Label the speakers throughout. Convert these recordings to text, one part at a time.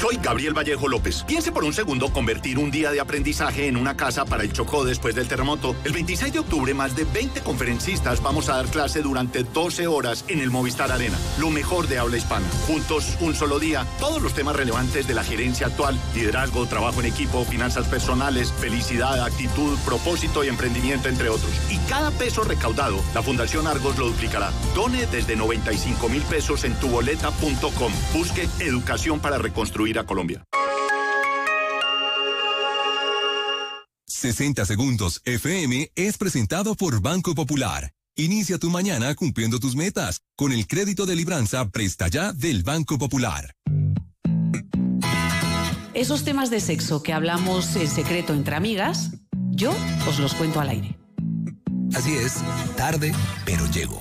Speaker 1: Soy Gabriel Vallejo López. Piense por un segundo convertir un día de aprendizaje en una casa para el Chocó después del terremoto. El 26 de octubre, más de 20 conferencistas vamos a dar clase durante 12 horas en el Movistar Arena. Lo mejor de habla hispana. Juntos, un solo día, todos los temas relevantes de la gerencia actual: liderazgo, trabajo en equipo, finanzas personales, felicidad, actitud, propósito y emprendimiento, entre otros. Y cada peso recaudado, la Fundación Argos lo duplicará. Done desde 95.000 pesos en tuboleta.com. Busque educación para reconstruir a Colombia.
Speaker 2: 60 Segundos FM es presentado por Banco Popular. Inicia tu mañana cumpliendo tus metas con el crédito de libranza Presta Ya del Banco Popular.
Speaker 3: Esos temas de sexo que hablamos en secreto entre amigas, yo os los cuento al aire.
Speaker 2: Así es, tarde, pero llego.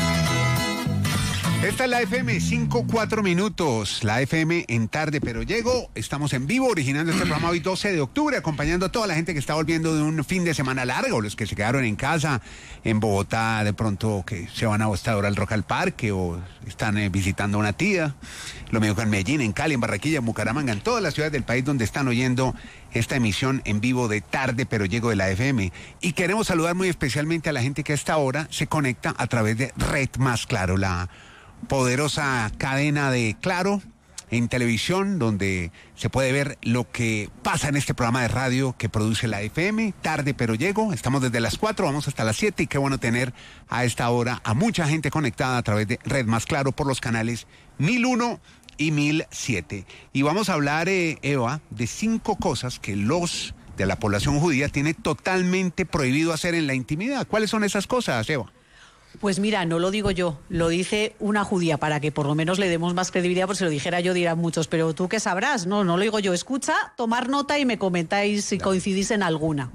Speaker 4: Esta es la FM, 5-4 minutos, la FM en tarde, pero llego. Estamos en vivo, originando este programa hoy 12 de octubre, acompañando a toda la gente que está volviendo de un fin de semana largo, los que se quedaron en casa, en Bogotá, de pronto que se van a esta hora al Rock al Parque o están visitando a una tía. Lo mismo en Medellín, en Cali, en Barranquilla, en Bucaramanga, en todas las ciudades del país donde están oyendo esta emisión en vivo de tarde, pero llego de la FM. Y queremos saludar muy especialmente a la gente que a esta hora se conecta a través de Red Más Claro, la poderosa cadena de Claro en televisión, donde se puede ver lo que pasa en este programa de radio que produce la FM, tarde pero llego. Estamos desde las 4, vamos hasta las 7 y qué bueno tener a esta hora a mucha gente conectada a través de Red Más Claro por los canales 1001 y 1007. Y vamos a hablar, Eva, de 5 cosas que los de la población judía tiene totalmente prohibido hacer en la intimidad. ¿Cuáles son esas cosas, Eva?
Speaker 3: Pues mira, no lo digo yo, lo dice una judía, para que por lo menos le demos más credibilidad, porque si lo dijera yo dirán muchos, pero tú qué sabrás, no lo digo yo. Escucha, tomar nota y me comentáis si coincidís en alguna.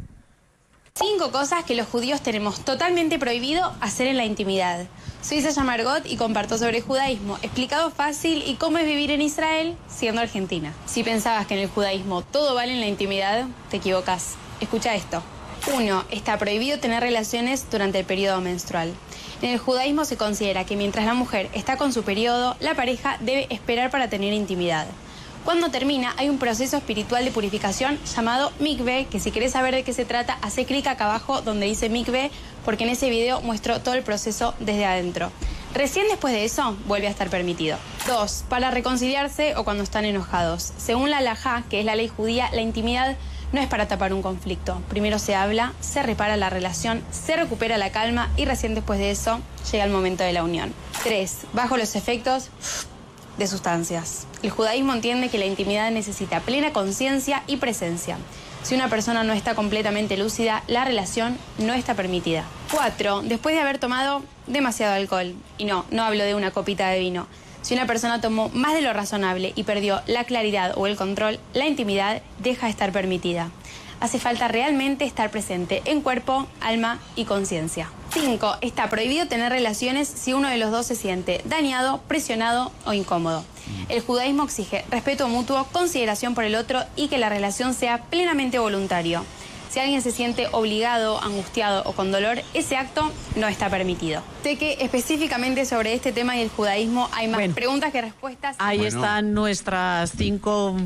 Speaker 5: 5 cosas que los judíos tenemos totalmente prohibido hacer en la intimidad. Soy Saya Margot y comparto sobre judaísmo, explicado fácil y cómo es vivir en Israel siendo argentina. Si pensabas que en el judaísmo todo vale en la intimidad, te equivocas. Escucha esto. 1. Está prohibido tener relaciones durante el periodo menstrual. En el judaísmo se considera que mientras la mujer está con su periodo, la pareja debe esperar para tener intimidad. Cuando termina, hay un proceso espiritual de purificación llamado mikveh, que si querés saber de qué se trata, hace clic acá abajo donde dice mikveh, porque en ese video muestro todo el proceso desde adentro. Recién después de eso, vuelve a estar permitido. 2. Para reconciliarse o cuando están enojados. Según la halajá, que es la ley judía, la intimidad no es para tapar un conflicto. Primero se habla, se repara la relación, se recupera la calma y recién después de eso llega el momento de la unión. 3. Bajo los efectos de sustancias. El judaísmo entiende que la intimidad necesita plena conciencia y presencia. Si una persona no está completamente lúcida, la relación no está permitida. 4. Después de haber tomado demasiado alcohol. Y no hablo de una copita de vino. Si una persona tomó más de lo razonable y perdió la claridad o el control, la intimidad deja de estar permitida. Hace falta realmente estar presente en cuerpo, alma y conciencia. 5. Está prohibido tener relaciones si uno de los dos se siente dañado, presionado o incómodo. El judaísmo exige respeto mutuo, consideración por el otro y que la relación sea plenamente voluntario. Si alguien se siente obligado, angustiado o con dolor, ese acto no está permitido. Sé que específicamente sobre este tema y el judaísmo hay más preguntas que respuestas.
Speaker 3: Ahí están nuestros 5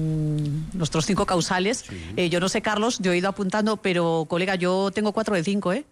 Speaker 3: causales. Sí. Yo no sé, Carlos, yo he ido apuntando, pero colega, yo tengo 4 de 5, ¿eh?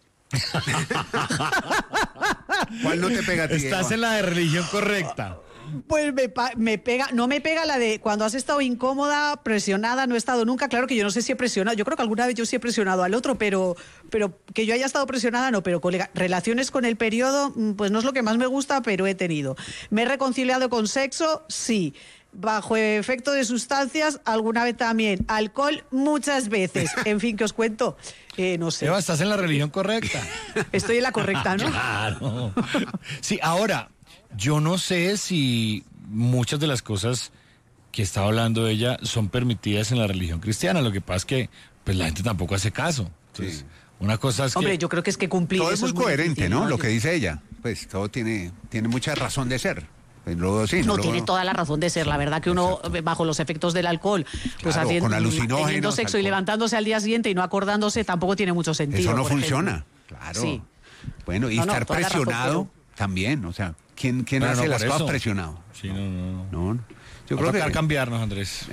Speaker 4: ¿Cuál no te pega a ti?
Speaker 6: Estás en la de religión correcta.
Speaker 3: Pues no me pega la de cuando has estado incómoda, presionada, no he estado nunca. Claro que yo no sé si he presionado, yo creo que alguna vez yo sí he presionado al otro, pero que yo haya estado presionada no, pero colega, relaciones con el periodo, pues no es lo que más me gusta, pero he tenido. ¿Me he reconciliado con sexo? Sí. Bajo efecto de sustancias, alguna vez también. Alcohol, muchas veces. En fin, ¿qué os cuento? No sé.
Speaker 6: Eva, estás en la religión correcta.
Speaker 3: Estoy en la correcta, ¿no?
Speaker 6: Claro. Sí, ahora, yo no sé si muchas de las cosas que estaba hablando ella son permitidas en la religión cristiana. Lo que pasa es que pues la gente tampoco hace caso. Entonces, sí. Una cosa es
Speaker 3: Hombre, yo creo que es que cumplir
Speaker 4: todo
Speaker 3: eso
Speaker 4: es muy coherente,
Speaker 3: difícil,
Speaker 4: ¿no? Lo que dice ella. Pues todo tiene mucha razón de ser. Luego, sí,
Speaker 3: tiene toda la razón de ser. La verdad que uno, bajo los efectos del alcohol, pues teniendo sexo y levantándose al día siguiente y no acordándose, tampoco tiene mucho sentido.
Speaker 4: Eso no funciona. Claro. Sí. Bueno, y estar presionado también. O sea, ¿quién hace las cosas presionado?
Speaker 6: Sí, no.
Speaker 4: Yo
Speaker 6: creo
Speaker 4: creo
Speaker 6: que
Speaker 4: que
Speaker 6: cambiarnos, Andrés.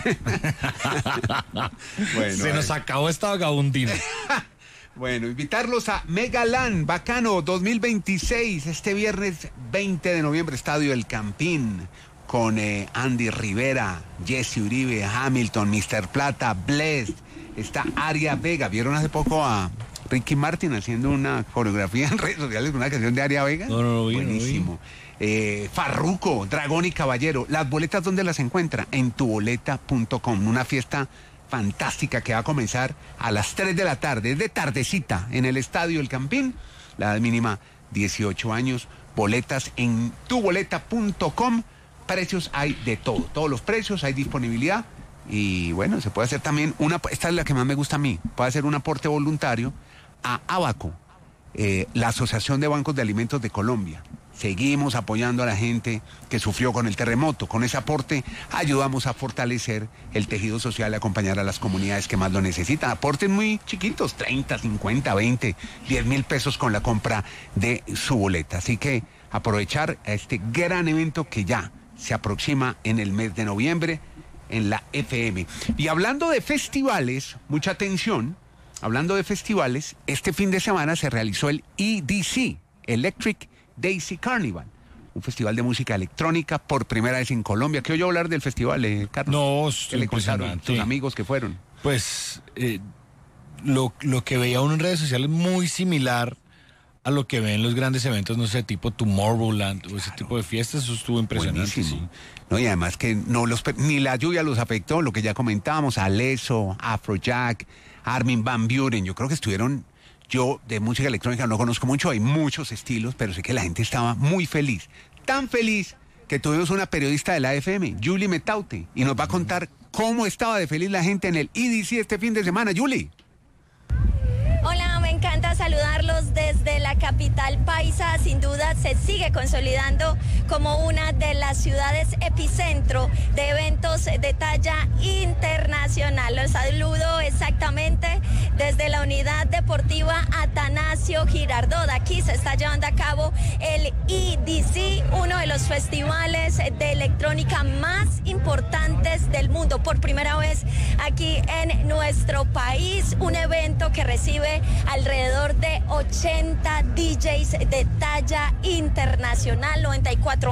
Speaker 4: Bueno,
Speaker 6: se nos acabó esta vagabundina.
Speaker 4: Bueno, invitarlos a Megaland Bacano 2026, este viernes 20 de noviembre, Estadio El Campín, con Andy Rivera, Jesse Uribe, Hamilton, Mr. Plata, Blessed, está Aria Vega. ¿Vieron hace poco a Ricky Martin haciendo una coreografía en redes sociales, una canción de Aria Vega?
Speaker 6: No lo vi.
Speaker 4: Buenísimo. Farruko, Dragón y Caballero. ¿Las boletas dónde las encuentra? En tuboleta.com. Una fiesta fantástica que va a comenzar a las 3 de la tarde, es de tardecita, en el Estadio El Campín, la edad mínima 18 años, boletas en tuboleta.com, precios hay de todo, todos los precios, hay disponibilidad, y bueno, se puede hacer también esta es la que más me gusta a mí, puede hacer un aporte voluntario a Abaco, la Asociación de Bancos de Alimentos de Colombia. Seguimos apoyando a la gente que sufrió con el terremoto. Con ese aporte ayudamos a fortalecer el tejido social y acompañar a las comunidades que más lo necesitan. Aportes muy chiquitos, 30, 50, 20, 10 mil pesos con la compra de su boleta. Así que aprovechar este gran evento que ya se aproxima en el mes de noviembre en la FM. Y hablando de festivales, mucha atención, hablando de festivales, este fin de semana se realizó el EDC, Electric Daisy Carnival, un festival de música electrónica por primera vez en Colombia. ¿Qué oyó hablar del festival, Carlos?
Speaker 6: No,
Speaker 4: ¿Qué le contaron sus amigos que fueron?
Speaker 6: Pues lo que veía uno en redes sociales muy similar a lo que ven los grandes eventos, no sé, tipo Tomorrowland o ese tipo de fiestas. Eso estuvo impresionante.
Speaker 4: Buenísimo.
Speaker 6: Sí.
Speaker 4: No, y además que ni la lluvia los afectó, lo que ya comentábamos, Alesso, Afrojack, Armin van Buuren, yo creo que estuvieron. Yo de música electrónica no conozco mucho, hay muchos estilos, pero sé que la gente estaba muy feliz. Tan feliz que tuvimos una periodista de la FM, Julie Metaute, y nos va a contar cómo estaba de feliz la gente en el EDC este fin de semana. Julie.
Speaker 7: Hola, me encanta saludarlos desde la capital paisa. Sin duda se sigue consolidando como una de las ciudades epicentro de eventos de talla internacional. Los saludo exactamente desde la unidad deportiva Atanasio Girardot. Aquí se está llevando a cabo el EDC, uno de los festivales de electrónica más importantes del mundo. Por primera vez aquí en nuestro país, un evento que recibe alrededor de 80 DJs de talla internacional, 94